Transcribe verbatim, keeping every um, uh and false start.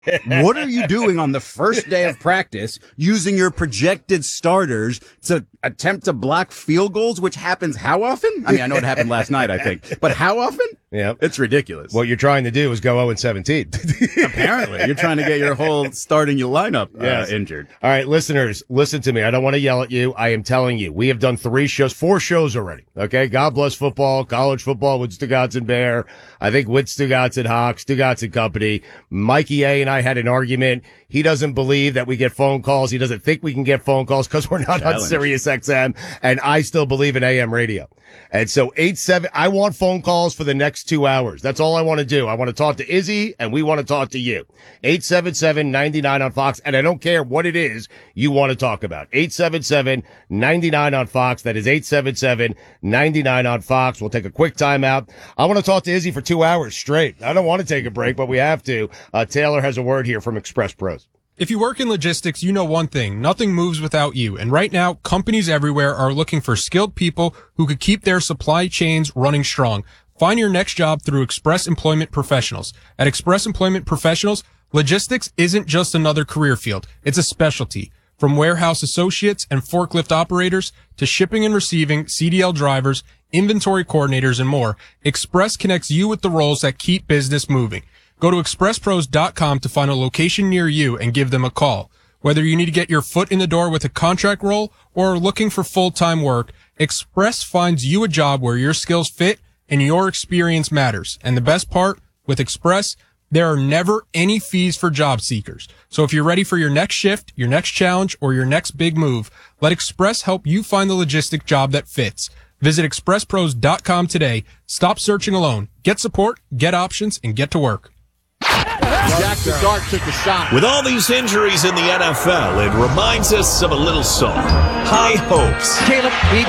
What are you doing on the first day of practice using your projected starters to attempt to block field goals, which happens how often? I mean, I know it happened last night, I think, but how often? Yeah, it's ridiculous. What you're trying to do is go oh and seventeen. Apparently, you're trying to get your whole starting your lineup uh, yes. injured. All right, listeners, listen to me. I don't want to yell at you. I am telling you, we have done three shows, four shows already. Okay, God bless football, college football with Stugatz and Bear. I think with Stugatz and Hawk, Stugatz and Company. Mikey A and I had an argument. He doesn't believe that we get phone calls. He doesn't think we can get phone calls because we're not Challenge. on Sirius X M. And I still believe in A M radio. And so eight seven, I want phone calls for the next two hours. That's all I want to do. I want to talk to Izzy and we want to talk to you. eight seven seven, nine nine on Fox. And I don't care what it is you want to talk about. eight seven seven, nine nine on Fox. That is eight seven seven, nine nine on Fox. We'll take a quick timeout. I want to talk to Izzy for two hours straight. I don't want to take a break, but we have to. Uh, Taylor has a word here from Express Pros. If you work in logistics, you know one thing. Nothing moves without you. And right now, companies everywhere are looking for skilled people who could keep their supply chains running strong. Find your next job through Express Employment Professionals. At Express Employment Professionals, logistics isn't just another career field. It's a specialty. From warehouse associates and forklift operators to shipping and receiving, C D L drivers, inventory coordinators, and more, Express connects you with the roles that keep business moving. Go to express pros dot com to find a location near you and give them a call. Whether you need to get your foot in the door with a contract role or are looking for full-time work, Express finds you a job where your skills fit and your experience matters. And the best part, with Express, there are never any fees for job seekers. So if you're ready for your next shift, your next challenge, or your next big move, let Express help you find the logistic job that fits. Visit express pros dot com today. Stop searching alone. Get support, get options, and get to work. Jack the Dart took a shot. With all these injuries in the N F L, it reminds us of a little song, High Hopes. Caleb, he